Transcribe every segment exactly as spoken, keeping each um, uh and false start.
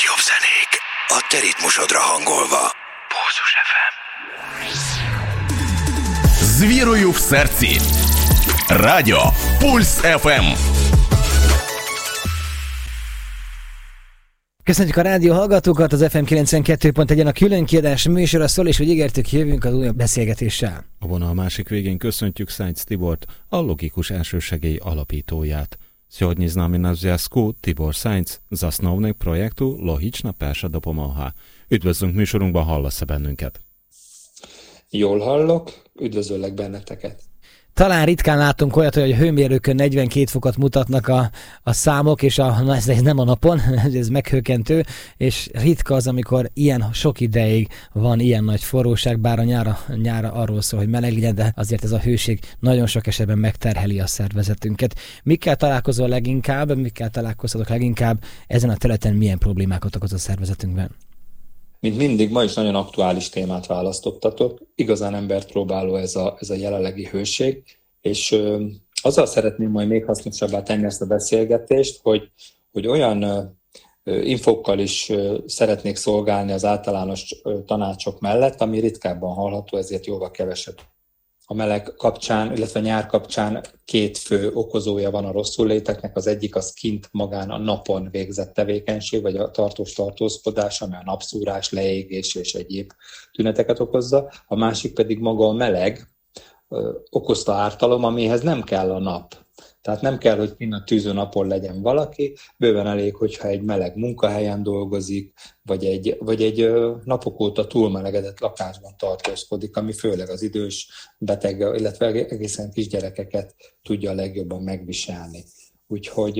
legjobb zenék a te ritmusodra hangolva. Pulzus ef em. Звірую в серці. Радіо Пульс еф ем. Köszönjük a rádió hallgatókat, az ef em kilencvenkettő pont egyen a külön kiadás műsora szól, és hogy ígértük, jövünk az újabb beszélgetéssel. A vonal másik végén köszöntjük Szájc Tibort, a Logikus Elsősegély alapítóját. Сьогодні з нами на зв'язку Tibor Szájc, засновник проєкту Логічна перша допомога. Üdvözlünk műsorunkban, hallasz-e bennünket? Jól hallok, üdvözöllek benneteket. Talán ritkán látunk olyat, hogy a hőmérőkön negyvenkét fokot mutatnak a, a számok, és a, na ez, ez nem a napon, ez meghökkentő, és ritka az, amikor ilyen sok ideig van ilyen nagy forróság, bár a nyára, nyára arról szól, hogy meleg legyen, de azért ez a hőség nagyon sok esetben megterheli a szervezetünket. Mikkel találkozol leginkább, mikkel találkozhatok leginkább, ezen a területen milyen problémákat okoz a szervezetünkben? Mint mindig, ma is nagyon aktuális témát választottatok. Igazán embert próbáló ez a, ez a jelenlegi hőség, és ö, azzal szeretném majd még hasznosabbá tenni ezt a beszélgetést, hogy, hogy olyan ö, infókkal is ö, szeretnék szolgálni az általános ö, tanácsok mellett, ami ritkábban hallható, ezért jóval kevesebb. A meleg kapcsán, illetve nyár kapcsán két fő okozója van a rosszulléteknek. Az egyik az kint magán a napon végzett tevékenység, vagy a tartós tartózkodás, ami a napszúrás, leégés és egyéb tüneteket okozza. A másik pedig maga a meleg ö, okozta ártalom, amihez nem kell a nap. Tehát nem kell, hogy kint a tűző napon legyen valaki, bőven elég, hogyha egy meleg munkahelyen dolgozik, vagy egy, vagy egy napok óta túlmelegedett lakásban tartózkodik, ami főleg az idős, beteg, illetve egészen kisgyerekeket tudja a legjobban megviselni. Úgyhogy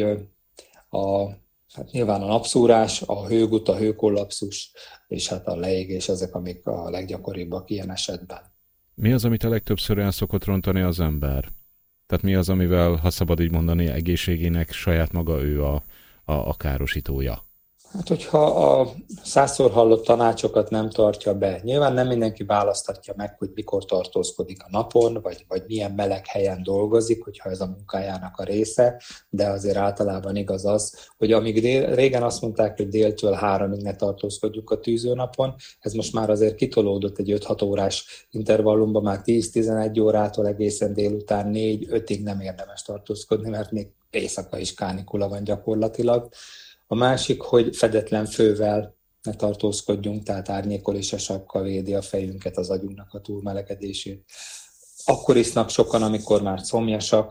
a, hát nyilván a napszúrás, a hőgut, a hőkollapszus, és hát a leégés, ezek amik a leggyakoribbak ilyen esetben. Mi az, amit a legtöbbször el szokott rontani az ember? Tehát mi az, amivel, ha szabad így mondani, egészségének saját maga ő a, a, a károsítója? Hát, hogyha a százszor hallott tanácsokat nem tartja be, nyilván nem mindenki választhatja meg, hogy mikor tartózkodik a napon, vagy, vagy milyen meleg helyen dolgozik, hogyha ez a munkájának a része, de azért általában igaz az, hogy amíg dél, régen azt mondták, hogy déltől háromig ne tartózkodjunk a tűzőnapon, ez most már azért kitolódott egy öt-hat órás intervallumban, már tíz-tizenegy órától egészen délután négy-ötig nem érdemes tartózkodni, mert még éjszaka is kánikula van gyakorlatilag. A másik, hogy fedetlen fővel ne tartózkodjunk, tehát árnyékol és a sapka védi a fejünket, az agyunknak a túlmelegedését. Akkor isznak sokan, amikor már szomjasak,